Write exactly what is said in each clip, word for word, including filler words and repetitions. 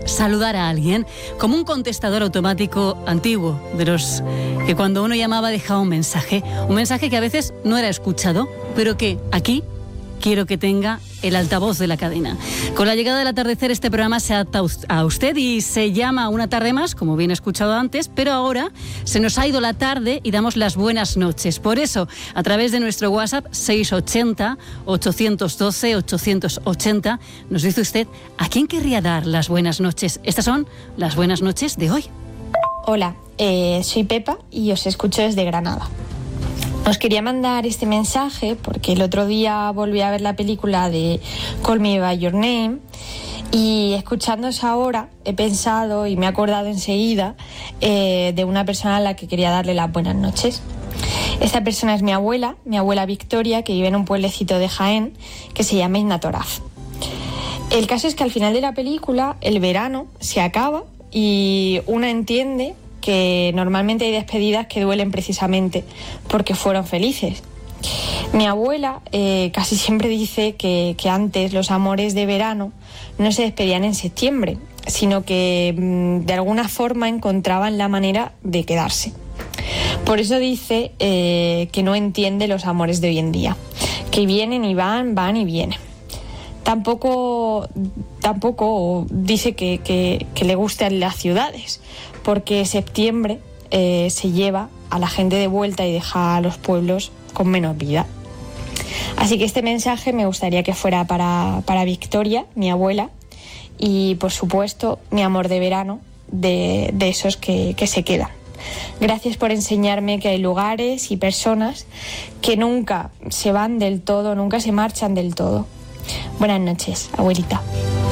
saludar a alguien, como un contestador automático antiguo, de los que cuando uno llamaba dejaba un mensaje, un mensaje que a veces no era escuchado, pero que aquí quiero que tenga el altavoz de la cadena. Con la llegada del atardecer, este programa se adapta a usted y se llama Una tarde más, como bien he escuchado antes, pero ahora se nos ha ido la tarde y damos las buenas noches. Por eso, a través de nuestro WhatsApp seis ochenta, ochocientos doce, ochocientos ochenta, nos dice usted a quién querría dar las buenas noches. Estas son las buenas noches de hoy. Hola, eh, soy Pepa y os escucho desde Granada. Os quería mandar este mensaje porque el otro día volví a ver la película de Call Me By Your Name y escuchándoos ahora he pensado y me he acordado enseguida eh, de una persona a la que quería darle las buenas noches. Esta persona es mi abuela, mi abuela Victoria, que vive en un pueblecito de Jaén que se llama Iznatoraz. El caso es que al final de la película el verano se acaba y una entiende que normalmente hay despedidas que duelen precisamente porque fueron felices. Mi abuela eh, casi siempre dice que, que antes los amores de verano no se despedían en septiembre, sino que mmm, de alguna forma encontraban la manera de quedarse. Por eso dice eh, que no entiende los amores de hoy en día, que vienen y van, van y vienen. Tampoco, tampoco dice que, que, que le gustan las ciudades, porque septiembre eh, se lleva a la gente de vuelta y deja a los pueblos con menos vida. Así que este mensaje me gustaría que fuera para, para Victoria, mi abuela, y por supuesto mi amor de verano, de, de esos que, que se quedan. Gracias por enseñarme que hay lugares y personas que nunca se van del todo, nunca se marchan del todo. Buenas noches, abuelita.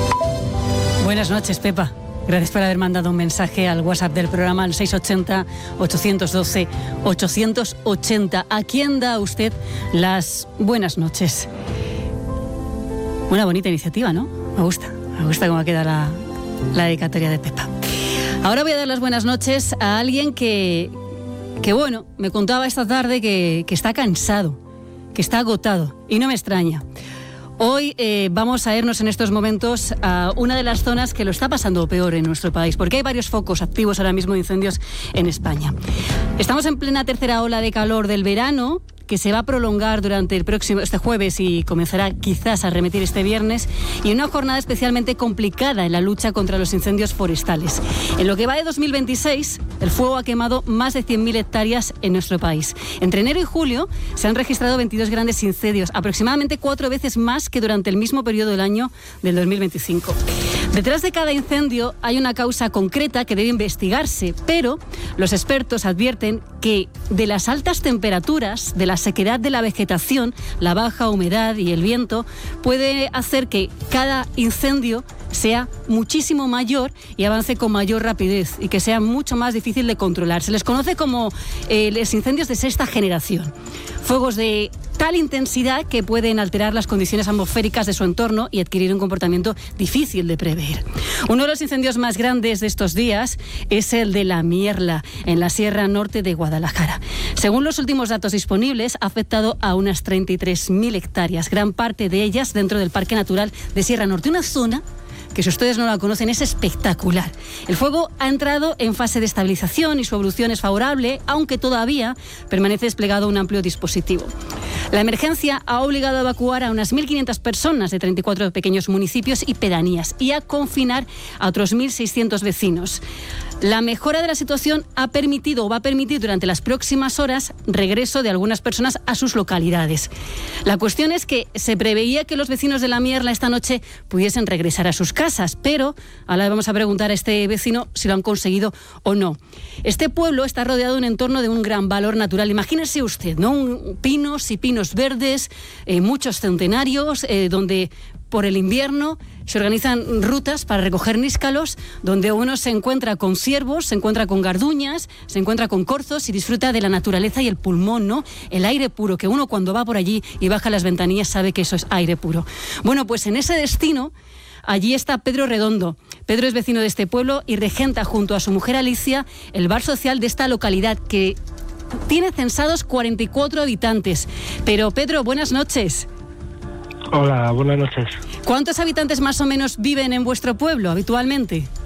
Buenas noches, Pepa. Gracias por haber mandado un mensaje al WhatsApp del programa al seis ochenta, ochocientos doce, ochocientos ochenta. ¿A quién da usted las buenas noches? Una bonita iniciativa, ¿no? Me gusta, me gusta cómo queda la, la dedicatoria de Pepa. Ahora voy a dar las buenas noches a alguien que, que bueno, me contaba esta tarde que, que está cansado, que está agotado, y no me extraña. Hoy eh, vamos a irnos en estos momentos a una de las zonas que lo está pasando peor en nuestro país, porque hay varios focos activos ahora mismo de incendios en España. Estamos en plena tercera ola de calor del verano, que se va a prolongar durante el próximo este jueves y comenzará quizás a remitir este viernes, y una jornada especialmente complicada en la lucha contra los incendios forestales. En lo que va de dos mil veintiséis, el fuego ha quemado más de cien mil hectáreas en nuestro país. Entre enero y julio se han registrado veintidós grandes incendios, aproximadamente cuatro veces más que durante el mismo periodo del año del dos mil veinticinco. Detrás de cada incendio hay una causa concreta que debe investigarse, pero los expertos advierten que de las altas temperaturas, de la sequedad de la vegetación, la baja humedad y el viento puede hacer que cada incendio sea muchísimo mayor y avance con mayor rapidez y que sea mucho más difícil de controlar. Se les conoce como eh, los incendios de sexta generación. Fuegos de tal intensidad que pueden alterar las condiciones atmosféricas de su entorno y adquirir un comportamiento difícil de prever. Uno de los incendios más grandes de estos días es el de La Mierla, en la Sierra Norte de Guadalajara. Según los últimos datos disponibles, ha afectado a unas treinta y tres mil hectáreas, gran parte de ellas dentro del Parque Natural de Sierra Norte, una zona que, si ustedes no la conocen, es espectacular. El fuego ha entrado en fase de estabilización y su evolución es favorable, aunque todavía permanece desplegado un amplio dispositivo. La emergencia ha obligado a evacuar a unas mil quinientas personas de treinta y cuatro pequeños municipios y pedanías y a confinar a otros mil seiscientos vecinos. La mejora de la situación ha permitido o va a permitir durante las próximas horas regreso de algunas personas a sus localidades. La cuestión es que se preveía que los vecinos de La Mierla esta noche pudiesen regresar a sus casas, pero ahora le vamos a preguntar a este vecino si lo han conseguido o no. Este pueblo está rodeado de un entorno de un gran valor natural. Imagínese usted, ¿no? Un, pinos y pinos verdes, eh, muchos centenarios, eh, donde por el invierno se organizan rutas para recoger níscalos, donde uno se encuentra con ciervos, se encuentra con garduñas, se encuentra con corzos y disfruta de la naturaleza y el pulmón, ¿no? El aire puro, que uno cuando va por allí y baja las ventanillas sabe que eso es aire puro. Bueno, pues en ese destino, allí está Pedro Redondo. Pedro es vecino de este pueblo y regenta junto a su mujer Alicia el bar social de esta localidad, que tiene censados cuarenta y cuatro habitantes. Pero Pedro, buenas noches. Hola, buenas noches. ¿Cuántos habitantes más o menos viven en vuestro pueblo habitualmente?